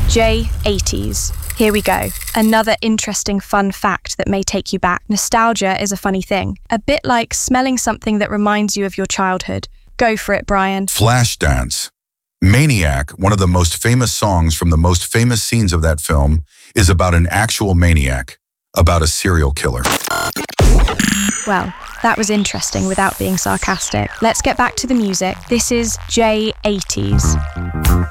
J80s. Here we go. Another interesting fun fact that may take you back. Nostalgia is a funny thing. A bit like smelling something that reminds you of your childhood. Go for it, Brian. Flashdance. Maniac, one of the most famous songs from the most famous scenes of that film, is about an actual maniac, about a serial killer. Well, that was interesting without being sarcastic. Let's get back to the music. This is J80s.